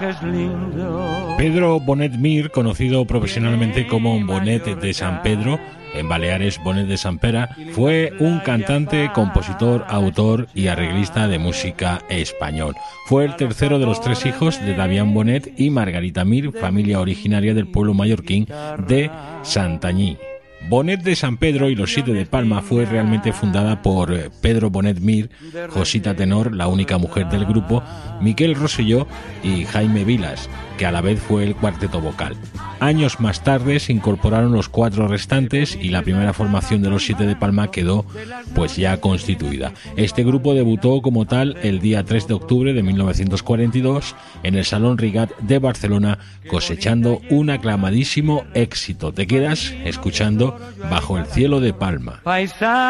Pedro Bonet Mir, conocido profesionalmente como Bonet de San Pedro, en Baleares Bonet de Sant Pere, fue un cantante, compositor, autor y arreglista de música español. Fue el tercero de los 3 hijos de Damián Bonet y Margarita Mir, familia originaria del pueblo mallorquín de Santanyí. Bonet de San Pedro y los 7 de Palma fue realmente fundada por Pedro Bonet Mir, Josita Tenor, la única mujer del grupo, Miquel Rosselló y Jaime Vilas, que a la vez fue el cuarteto vocal. Años más tarde se incorporaron los 4 restantes y la primera formación de los 7 de Palma quedó pues ya constituida. Este grupo debutó como tal el día 3 de octubre de 1942 en el Salón Rigat de Barcelona, cosechando un aclamadísimo éxito. Te quedas escuchando Bajo el cielo de Palma.